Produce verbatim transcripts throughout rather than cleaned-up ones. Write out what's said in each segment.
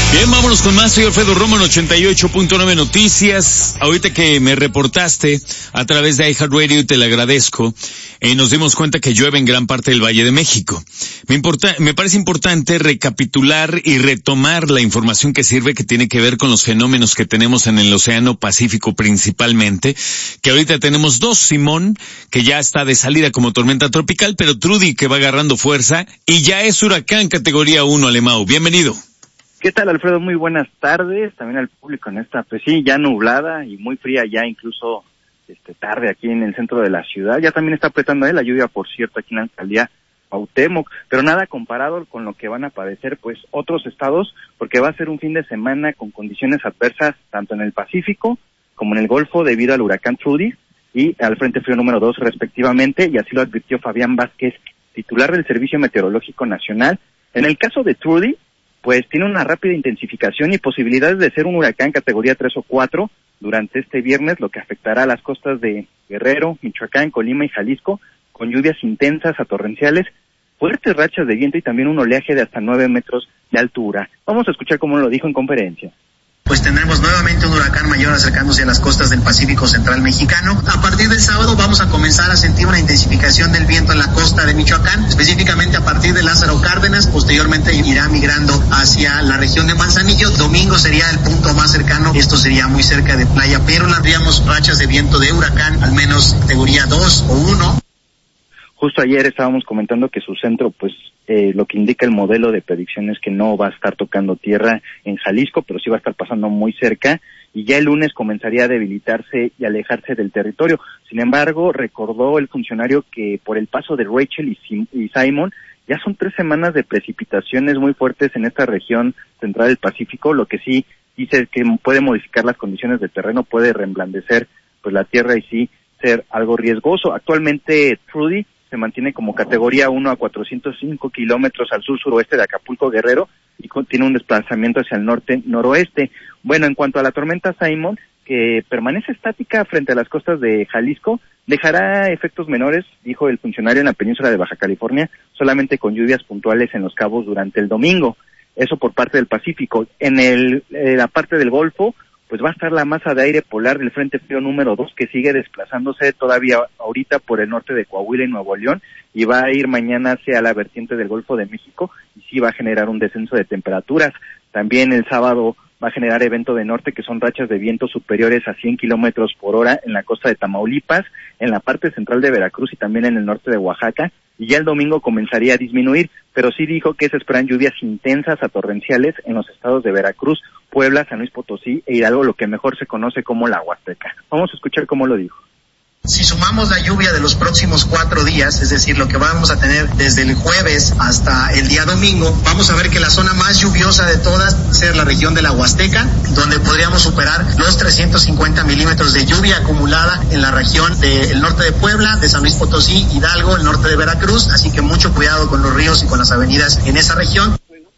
Bien, vámonos con más. Soy Alfredo Romo en ochenta y ocho punto nueve Noticias. Ahorita que me reportaste a través de iHeartRadio, te le agradezco, eh, nos dimos cuenta que llueve en gran parte del Valle de México. Me importa, me parece importante recapitular y retomar la información que sirve, que tiene que ver con los fenómenos que tenemos en el Océano Pacífico principalmente, que ahorita tenemos dos: Simón, que ya está de salida como tormenta tropical, pero Trudy, que va agarrando fuerza y ya es huracán categoría uno, Alemão. Bienvenido. ¿Qué tal, Alfredo? Muy buenas tardes, también al público en esta, pues sí, ya nublada y muy fría ya, incluso este tarde aquí en el centro de la ciudad. Ya también está apretando eh, la lluvia, por cierto, aquí en la alcaldía Cuauhtémoc, pero nada comparado con lo que van a padecer pues otros estados, porque va a ser un fin de semana con condiciones adversas tanto en el Pacífico como en el Golfo debido al huracán Trudy y al Frente Frío número dos respectivamente, y así lo advirtió Fabián Vázquez, titular del Servicio Meteorológico Nacional. En el caso de Trudy, pues tiene una rápida intensificación y posibilidades de ser un huracán categoría tres o cuatro durante este viernes, lo que afectará a las costas de Guerrero, Michoacán, Colima y Jalisco, con lluvias intensas a torrenciales, fuertes rachas de viento y también un oleaje de hasta nueve metros de altura. Vamos a escuchar cómo lo dijo en conferencia. Pues tendremos nuevamente un huracán mayor acercándose a las costas del Pacífico Central mexicano. A partir del sábado vamos a comenzar a sentir una intensificación del viento en la costa de Michoacán, específicamente a partir de Lázaro Cárdenas. Posteriormente irá migrando hacia la región de Manzanillo. Domingo sería el punto más cercano, esto sería muy cerca de Playa Perla. Tendríamos rachas de viento de huracán, al menos categoría dos o uno. Justo ayer estábamos comentando que su centro, pues, eh, lo que indica el modelo de predicción es que no va a estar tocando tierra en Jalisco, pero sí va a estar pasando muy cerca, y ya el lunes comenzaría a debilitarse y alejarse del territorio. Sin embargo, recordó el funcionario que por el paso de Rachel y, Sim- y Simon, ya son tres semanas de precipitaciones muy fuertes en esta región central del Pacífico, lo que sí dice que puede modificar las condiciones del terreno, puede reblandecer pues la tierra y sí ser algo riesgoso. Actualmente Trudy se mantiene como categoría uno a cuatrocientos cinco kilómetros al sur-suroeste de Acapulco, Guerrero, y tiene un desplazamiento hacia el norte-noroeste. Bueno, en cuanto a la tormenta Simon, que permanece estática frente a las costas de Jalisco, dejará efectos menores, dijo el funcionario, en la península de Baja California, solamente con lluvias puntuales en Los Cabos durante el domingo. Eso por parte del Pacífico. En el, eh, la parte del Golfo, pues va a estar la masa de aire polar del Frente Frío número dos, que sigue desplazándose todavía ahorita por el norte de Coahuila y Nuevo León, y va a ir mañana hacia la vertiente del Golfo de México, y sí va a generar un descenso de temperaturas. También el sábado va a generar evento de norte, que son rachas de viento superiores a cien kilómetros por hora en la costa de Tamaulipas, en la parte central de Veracruz y también en el norte de Oaxaca, y ya el domingo comenzaría a disminuir, pero sí dijo que se esperan lluvias intensas a torrenciales en los estados de Veracruz, Puebla, San Luis Potosí e Hidalgo, lo que mejor se conoce como la Huasteca. Vamos a escuchar cómo lo dijo. Si sumamos la lluvia de los próximos cuatro días, es decir, lo que vamos a tener desde el jueves hasta el día domingo, vamos a ver que la zona más lluviosa de todas va a ser la región de la Huasteca, donde podríamos superar los trescientos cincuenta milímetros de lluvia acumulada en la región del norte de Puebla, de San Luis Potosí, Hidalgo, el norte de Veracruz, así que mucho cuidado con los ríos y con las avenidas en esa región.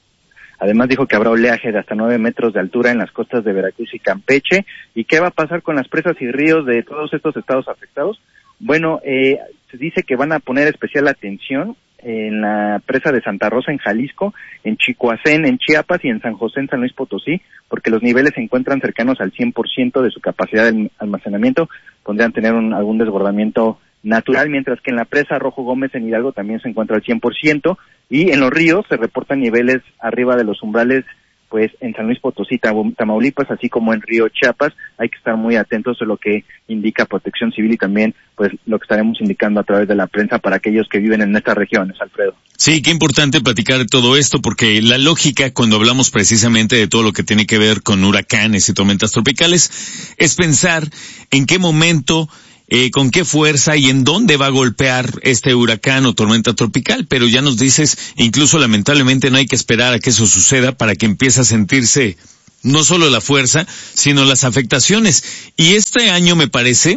Además dijo que habrá oleaje de hasta nueve metros de altura en las costas de Veracruz y Campeche. ¿Y qué va a pasar con las presas y ríos de todos estos estados afectados? Bueno, eh, se dice que van a poner especial atención en la presa de Santa Rosa en Jalisco, en Chicoacén en Chiapas y en San José en San Luis Potosí, porque los niveles se encuentran cercanos al cien por ciento de su capacidad de almacenamiento. Podrían tener un, algún desbordamiento natural, mientras que en la presa Rojo Gómez en Hidalgo también se encuentra al cien por ciento, y en los ríos se reportan niveles arriba de los umbrales, pues en San Luis Potosí, Tamaulipas, así como en Río Chiapas. Hay que estar muy atentos a lo que indica Protección Civil y también pues lo que estaremos indicando a través de la prensa para aquellos que viven en estas regiones, Alfredo. Sí, qué importante platicar todo esto, porque la lógica cuando hablamos precisamente de todo lo que tiene que ver con huracanes y tormentas tropicales es pensar en qué momento, Eh, con qué fuerza y en dónde va a golpear este huracán o tormenta tropical, pero ya nos dices, incluso lamentablemente no hay que esperar a que eso suceda para que empiece a sentirse no solo la fuerza, sino las afectaciones. Y este año me parece,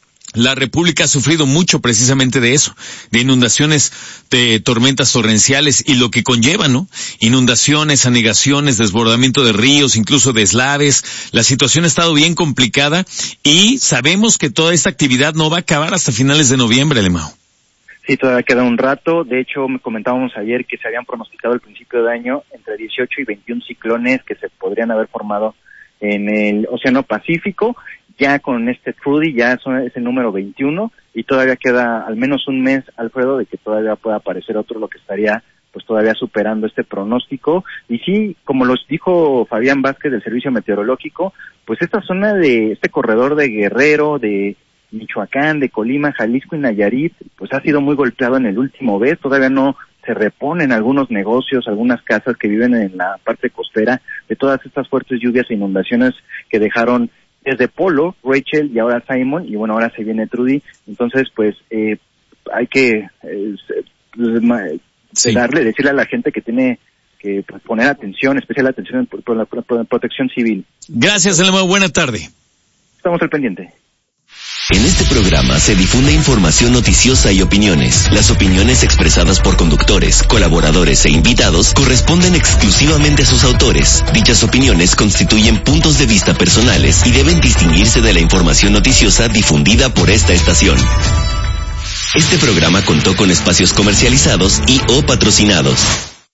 la República ha sufrido mucho precisamente de eso, de inundaciones, de tormentas torrenciales y lo que conlleva, ¿no? Inundaciones, anegaciones, desbordamiento de ríos, incluso deslaves. La situación ha estado bien complicada y sabemos que toda esta actividad no va a acabar hasta finales de noviembre, Alemão. Sí, todavía queda un rato. De hecho, comentábamos ayer que se habían pronosticado al principio de año entre dieciocho y veintiún ciclones que se podrían haber formado en el Océano Pacífico. Ya con este Trudy ya son, es el número veintiuno y todavía queda al menos un mes, Alfredo, de que todavía pueda aparecer otro, lo que estaría pues todavía superando este pronóstico. Y sí, como los dijo Fabián Vázquez del Servicio Meteorológico, pues esta zona de este corredor de Guerrero, de Michoacán, de Colima, Jalisco y Nayarit, pues ha sido muy golpeado en el último mes. Todavía no se reponen algunos negocios, algunas casas que viven en la parte costera de todas estas fuertes lluvias e inundaciones que dejaron desde Polo, Rachel y ahora Simon, y bueno, ahora se viene Trudy. Entonces, pues, eh, hay que eh, sí. darle, decirle a la gente que tiene que pues, poner atención, especial atención por, por la por, por protección civil. Gracias, Elmo. Buena tarde. Estamos al pendiente. En este programa se difunde información noticiosa y opiniones. Las opiniones expresadas por conductores, colaboradores e invitados corresponden exclusivamente a sus autores. Dichas opiniones constituyen puntos de vista personales y deben distinguirse de la información noticiosa difundida por esta estación. Este programa contó con espacios comercializados y o patrocinados.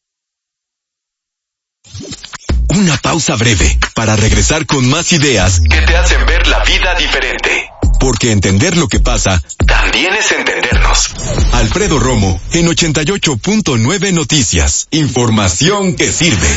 Una pausa breve para regresar con más ideas que te hacen ver la vida diferente. Porque entender lo que pasa también es entendernos. Alfredo Romo en ochenta y ocho punto nueve Noticias. Información que sirve.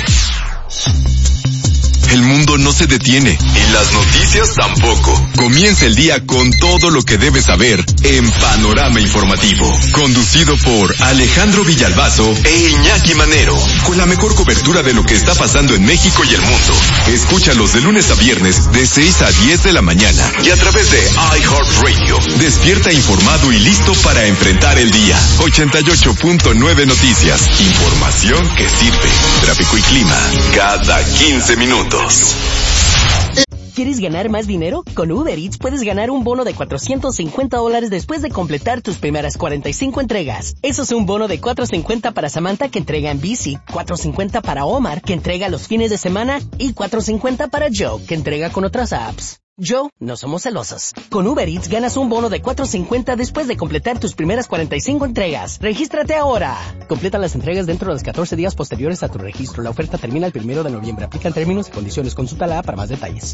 El mundo no se detiene y las noticias tampoco. Comienza el día con todo lo que debes saber en Panorama Informativo. Conducido por Alejandro Villalbazo e Iñaki Manero. Con la mejor cobertura de lo que está pasando en México y el mundo. Escúchalos de lunes a viernes de seis a diez de la mañana. Y a través de iHeartRadio. Despierta informado y listo para enfrentar el día. ochenta y ocho punto nueve Noticias. Información que sirve. Tráfico y clima. Cada quince minutos. ¿Quieres ganar más dinero? Con Uber Eats puedes ganar un bono de cuatrocientos cincuenta dólares después de completar tus primeras cuarenta y cinco entregas. Eso es un bono de cuatrocientos cincuenta para Samantha que entrega en bici, cuatrocientos cincuenta para Omar que entrega los fines de semana y cuatrocientos cincuenta para Joe que entrega con otras apps. Joe, no somos celosos. Con Uber Eats ganas un bono de cuatrocientos cincuenta después de completar tus primeras cuarenta y cinco entregas. ¡Regístrate ahora! Completa las entregas dentro de los catorce días posteriores a tu registro. La oferta termina el primero de noviembre. Aplican términos y condiciones. Consulta la para más detalles.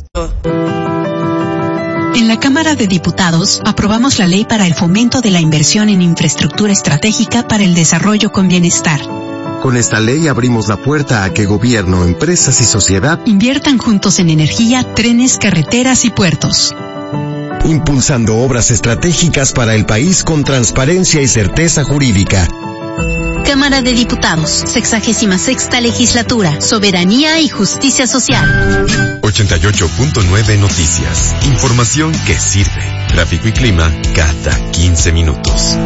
En la Cámara de Diputados aprobamos la ley para el fomento de la inversión en infraestructura estratégica para el desarrollo con bienestar. Con esta ley abrimos la puerta a que gobierno, empresas y sociedad inviertan juntos en energía, trenes, carreteras y puertos. Impulsando obras estratégicas para el país con transparencia y certeza jurídica. Cámara de Diputados, sexagésima sexta legislatura, soberanía y justicia social. ochenta y ocho punto nueve Noticias. Información que sirve. Tráfico y clima cada quince minutos.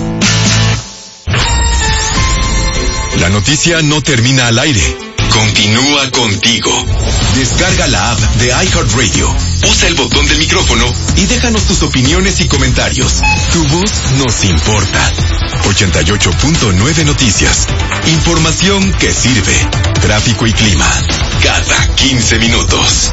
La noticia no termina al aire. Continúa contigo. Descarga la app de iHeartRadio. Usa el botón del micrófono y déjanos tus opiniones y comentarios. Tu voz nos importa. ochenta y ocho punto nueve Noticias. Información que sirve. Tráfico y clima. Cada quince minutos.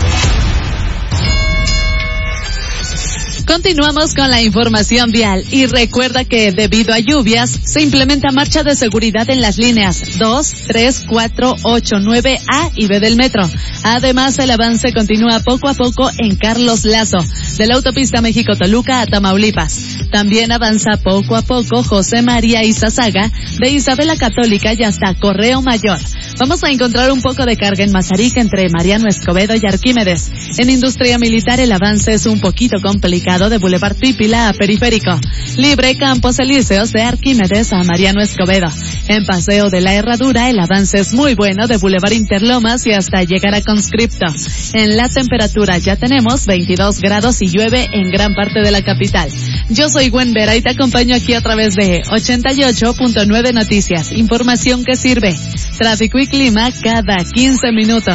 Continuamos con la información vial y recuerda que debido a lluvias se implementa marcha de seguridad en las líneas dos, tres, cuatro, ocho, nueve A y B del metro. Además, el avance continúa poco a poco en Carlos Lazo, de la autopista México-Toluca a Tamaulipas. También avanza poco a poco José María Izazaga, de Isabela Católica y hasta Correo Mayor. Vamos a encontrar un poco de carga en Mazarik entre Mariano Escobedo y Arquímedes. En Industria Militar el avance es un poquito complicado de Boulevard Pípila a Periférico. Libre Campos Elíseos de Arquímedes a Mariano Escobedo. En Paseo de la Herradura el avance es muy bueno de Boulevard Interlomas y hasta llegar a Conscripto. En la temperatura ya tenemos veintidós grados y llueve en gran parte de la capital. Yo soy Gwen Vera y te acompaño aquí a través de ochenta y ocho punto nueve Noticias. Información que sirve. Tráfico y clima cada quince minutos.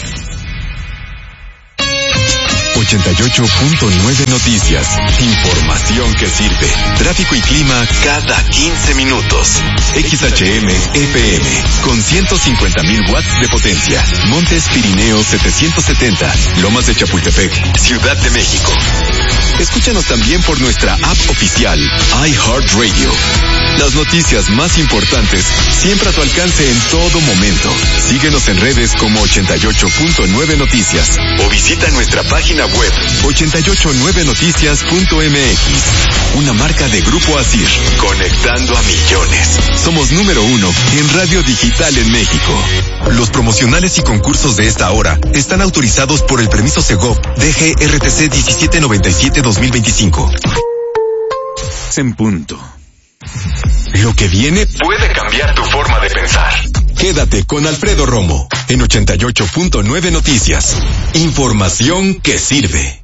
ochenta y ocho punto nueve Noticias. Información que sirve. Tráfico y clima cada quince minutos. X H M F M con ciento cincuenta mil watts de potencia. Montes Pirineos setecientos setenta. Lomas de Chapultepec, Ciudad de México. Escúchanos también por nuestra app oficial, iHeartRadio. Las noticias más importantes siempre a tu alcance en todo momento. Síguenos en redes como ochenta y ocho punto nueve Noticias o visita nuestra página web ochenta y ocho nueve noticias punto m x. Una marca de Grupo Asir, conectando a millones. Somos número uno en radio digital en México. Los promocionales y concursos de esta hora están autorizados por el permiso Segov D G R T C diecisiete noventa y siete dos mil veinticinco. En punto. Lo que viene puede cambiar tu forma de pensar. Quédate con Alfredo Romo en ochenta y ocho punto nueve Noticias. Información que sirve.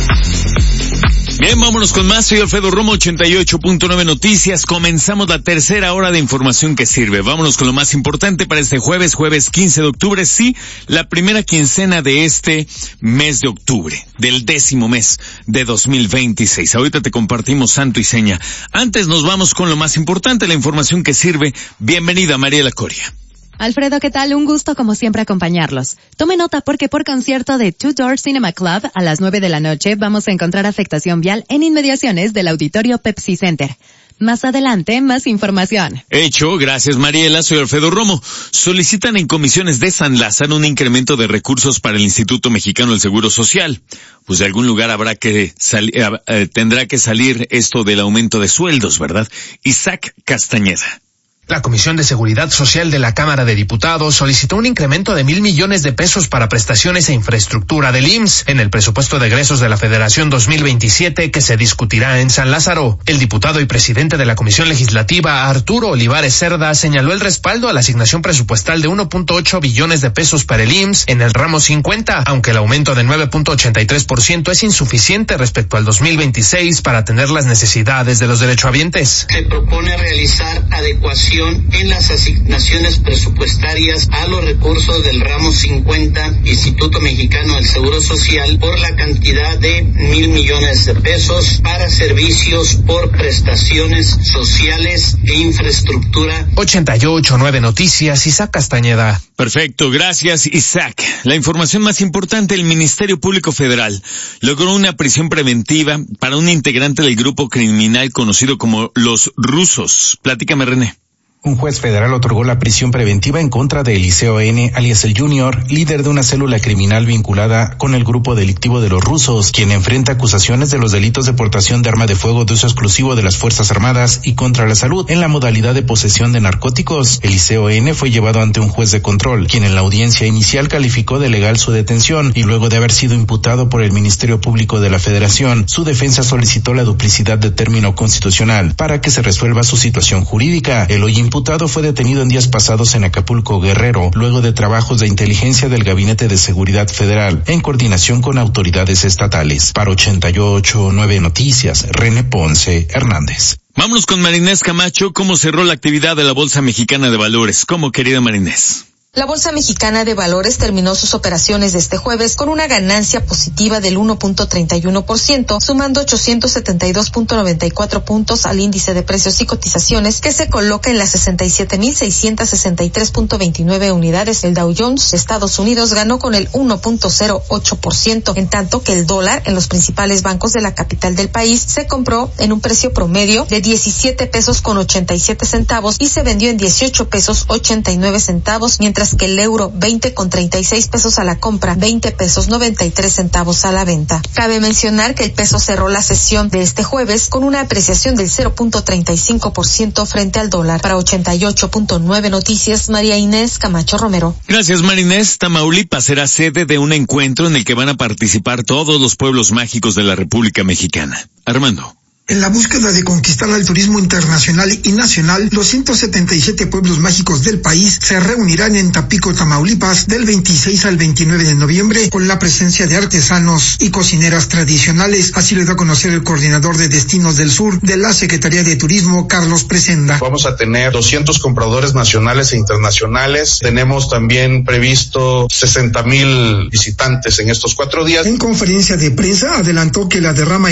Bien, vámonos con más. Soy Alfredo Romo, ochenta y ocho punto nueve Noticias. Comenzamos la tercera hora de información que sirve. Vámonos con lo más importante para este jueves, jueves quince de octubre. Sí, la primera quincena de este mes de octubre, del décimo mes de dos mil veintiséis. Ahorita te compartimos santo y seña. Antes nos vamos con lo más importante, la información que sirve. Bienvenida, Mariela Coria. Alfredo, ¿qué tal? Un gusto como siempre acompañarlos. Tome nota porque por concierto de Two Door Cinema Club a las nueve de la noche vamos a encontrar afectación vial en inmediaciones del auditorio Pepsi Center. Más adelante, más información. Hecho, gracias Mariela, soy Alfredo Romo. Solicitan en comisiones de San Lázaro un incremento de recursos para el Instituto Mexicano del Seguro Social. Pues de algún lugar habrá que salir, eh, tendrá que salir esto del aumento de sueldos, ¿verdad? Isaac Castañeda. La Comisión de Seguridad Social de la Cámara de Diputados solicitó un incremento de mil millones de pesos para prestaciones e infraestructura del I M S S en el presupuesto de egresos de la Federación dos mil veintisiete que se discutirá en San Lázaro. El diputado y presidente de la Comisión Legislativa, Arturo Olivares Cerda, señaló el respaldo a la asignación presupuestal de uno punto ocho billones de pesos para el I M S S en el ramo cincuenta, aunque el aumento de nueve punto ochenta y tres por ciento es insuficiente respecto al dos mil veintiséis para atender las necesidades de los derechohabientes. Se propone realizar adecuación en las asignaciones presupuestarias a los recursos del ramo cincuenta, Instituto Mexicano del Seguro Social, por la cantidad de mil millones de pesos para servicios por prestaciones sociales e infraestructura. ochenta y ocho punto nueve Noticias, Isaac Castañeda. Perfecto, gracias Isaac. La información más importante, el Ministerio Público Federal logró una prisión preventiva para un integrante del grupo criminal conocido como Los Rusos. Platícame, René. Un juez federal otorgó la prisión preventiva en contra de Eliseo N., alias el Junior, líder de una célula criminal vinculada con el grupo delictivo de los Rusos, quien enfrenta acusaciones de los delitos de portación de arma de fuego de uso exclusivo de las Fuerzas Armadas y contra la salud en la modalidad de posesión de narcóticos. Eliseo N. fue llevado ante un juez de control, quien en la audiencia inicial calificó de legal su detención y luego de haber sido imputado por el Ministerio Público de la Federación, su defensa solicitó la duplicidad de término constitucional para que se resuelva su situación jurídica. El hoy imputado fue detenido en días pasados en Acapulco, Guerrero, luego de trabajos de inteligencia del Gabinete de Seguridad Federal, en coordinación con autoridades estatales. Para ochenta y ocho punto nueve Noticias, René Ponce Hernández. Vámonos con Marinés Camacho. ¿Cómo cerró la actividad de la Bolsa Mexicana de Valores? ¿Cómo, querida Marinés? La Bolsa Mexicana de Valores terminó sus operaciones de este jueves con una ganancia positiva del uno punto treinta y uno por ciento, sumando ochocientos setenta y dos punto noventa y cuatro puntos al índice de precios y cotizaciones, que se coloca en las sesenta y siete mil seiscientos sesenta y tres punto veintinueve unidades. El Dow Jones de Estados Unidos ganó con el uno punto cero ocho por ciento, en tanto que el dólar en los principales bancos de la capital del país se compró en un precio promedio de diecisiete pesos con ochenta y siete centavos y se vendió en dieciocho pesos ochenta y nueve centavos, mientras que el euro veinte con treinta y seis pesos a la compra, veinte pesos noventa y tres centavos a la venta. Cabe mencionar que el peso cerró la sesión de este jueves con una apreciación del cero punto treinta y cinco por ciento frente al dólar. Para ochenta y ocho punto nueve Noticias, María Inés Camacho Romero. Gracias, María Inés. Tamaulipas será sede de un encuentro en el que van a participar todos los pueblos mágicos de la República Mexicana. Armando. En la búsqueda de conquistar al turismo internacional y nacional, los ciento setenta y siete pueblos mágicos del país se reunirán en Tampico, Tamaulipas, del veintiséis al veintinueve de noviembre, con la presencia de artesanos y cocineras tradicionales. Así lo dio a conocer el coordinador de Destinos del Sur de la Secretaría de Turismo, Carlos Presenda. Vamos a tener doscientos compradores nacionales e internacionales. Tenemos también previsto sesenta mil visitantes en estos cuatro días. En conferencia de prensa adelantó que la derrama